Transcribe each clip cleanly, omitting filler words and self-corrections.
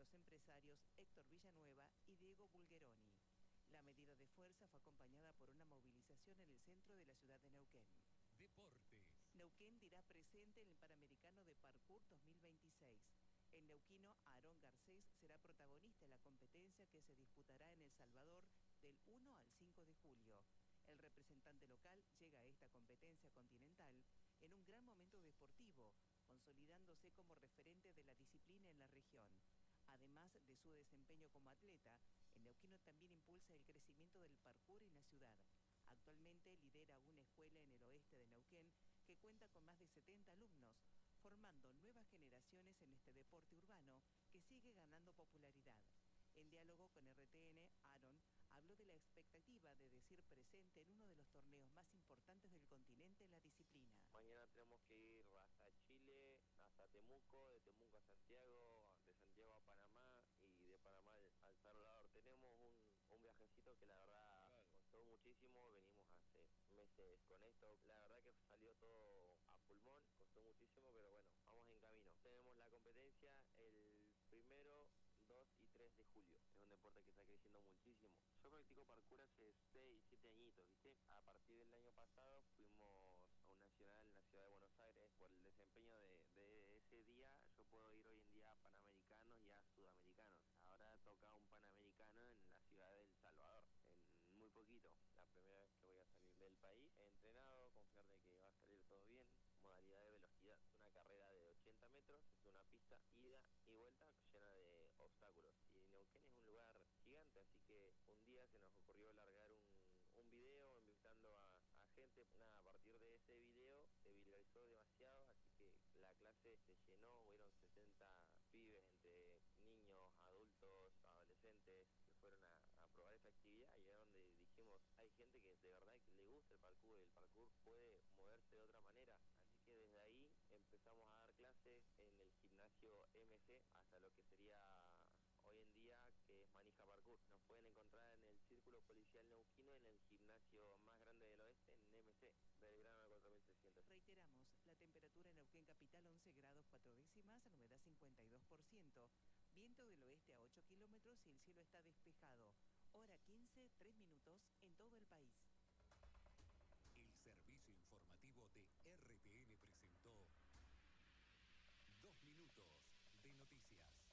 los empresarios Héctor Villanueva y Diego Bulgeroni. La medida de fuerza fue acompañada por una movilización en el centro de la ciudad de Neuquén. Deportes. Neuquén dirá presente en el Panamericano de Parkour 2026. El neuquino Aarón Garcés será protagonista en la competencia que se disputará en El Salvador del 1 al 5 de julio. El representante local llega a esta competencia continental en un gran momento deportivo, consolidándose como referente de la disciplina en la región. Además de su desempeño como atleta, el neuquino también impulsa el crecimiento del parkour en la ciudad. Actualmente lidera una escuela en el oeste de Neuquén que cuenta con más de 70 alumnos, formando nuevas generaciones en este deporte urbano que sigue ganando popularidad. En diálogo con RTN, Aaron habló de la expectativa de decir presente en uno de los torneos más importantes del continente en la disciplina. Mañana tenemos que ir hasta Chile, hasta Temuco, de Temuco a Santiago, de Santiago a Panamá y de Panamá al Salvador. Tenemos un viajecito que la verdad costó muchísimo, venimos hace meses con esto. La verdad que salió todo a pulmón, costó muchísimo, pero bueno, vamos en camino. Tenemos la competencia el 1, 2 y 3 de julio. Es un deporte que está creciendo muchísimo. Yo practico parkour hace 6, 7 añitos, ¿viste? A partir del año pasado fuimos a un nacional en la ciudad de Buenos Aires. Por el desempeño de ese día, yo puedo ir hoy en día a panamericanos y a sudamericanos. Ahora toca un panamericano en la ciudad de El Salvador, en muy poquito. La primera vez que voy a salir del país. He entrenado, confiar de que va a salir todo bien. Modalidad de velocidad. Es una carrera de 80 metros, es una pista ida y vuelta llena de obstáculos. Y Neuquén es un lugar gigante, así que un día se nos ocurrió largar un video invitando a gente. Nada, a partir de ese video se viralizó demasiado, así que la clase se llenó, hubieron 60 pibes entre niños, adultos, adolescentes que fueron a probar esa actividad, y es donde dijimos, hay gente que de verdad que le gusta el parkour puede moverse de otra manera. Así que desde ahí empezamos a dar clases en el gimnasio MC hasta lo que sería hoy en día, que es Manija Parkour. Nos pueden encontrar en el Círculo Policial Neuquino, en el gimnasio más grande del oeste, en MC, Belgrano 4300. Reiteramos, la temperatura en Neuquén capital 11 grados 4 décimas, la humedad 52%, viento del oeste a 8 kilómetros y el cielo está despejado. Hora 15, 3 minutos en todo el país. El servicio informativo de RTN presentó 2 minutos de noticias.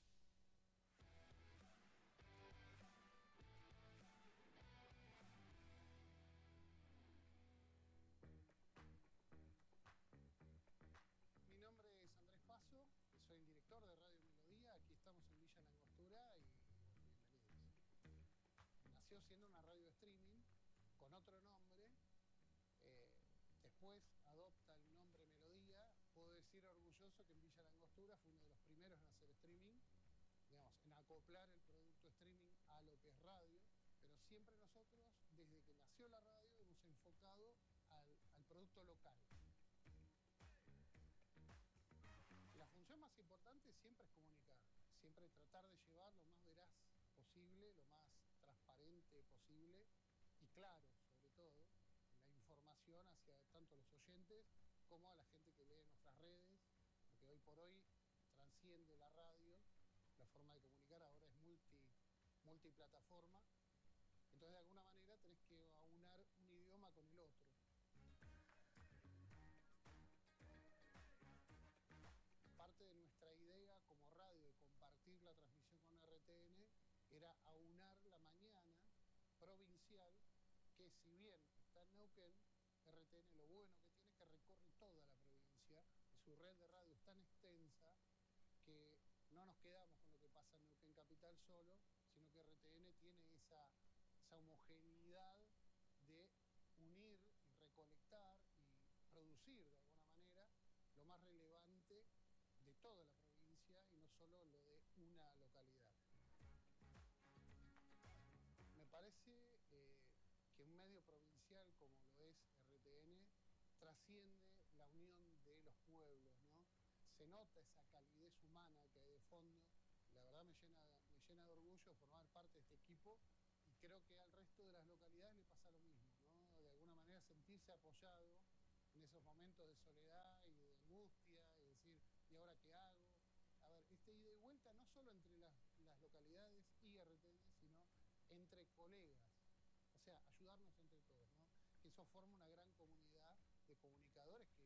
Mi nombre es Andrés Paso, soy el director de Radio Melodía. Aquí estamos en Villa Langostura y bienvenidos. Nació siendo una radio de streaming con otro nombre. Después adopta el nombre Melodía. Puedo decir orgulloso que en Villa Langostura fue uno de los primeros en hacer streaming, digamos, en acoplar el producto streaming a lo que es radio, pero siempre nosotros, desde que nació la radio, hemos enfocado al producto local. La función más importante siempre es comunicar, siempre tratar de llevar lo más veraz posible, lo más transparente posible y claro, sobre todo, la información hacia tanto los oyentes como a la gente que lee nuestras redes, porque hoy por hoy transciende la radio, la forma de comunicar ahora es multiplataforma, entonces de alguna manera tenés que aunar un idioma con el otro. Parte de nuestra idea como radio de compartir la transmisión con RTN era aunar la mañana provincial, que si bien está en Neuquén, RTN lo bueno que tiene es que recorre toda la provincia, y su red de radio es tan extensa que no nos quedamos con lo que pasa en Neuquén Capital solo, sino que RTN tiene esa homogeneidad de unir y recolectar y producir de alguna manera lo más relevante de toda la provincia y no solo lo de una localidad. Me parece que un medio provincial como lo es RTN trasciende la unión de los pueblos, ¿no? Se nota esa calidez humana que hay de fondo. La verdad me llena de orgullo formar parte de este equipo y creo que al resto de las localidades le pasa lo mismo, ¿no? De alguna manera sentirse apoyado en esos momentos de soledad y de angustia y decir, ¿y ahora qué hago? A ver, ida y vuelta no solo entre las eso forma una gran comunidad de comunicadores que